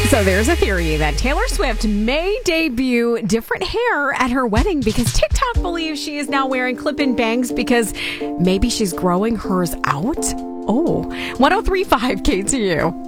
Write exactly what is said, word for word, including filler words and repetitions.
So there's a theory that Taylor Swift may debut different hair at her wedding because TikTok believes she is now wearing clip-in bangs because maybe she's growing hers out. Oh, one oh three point five K T U.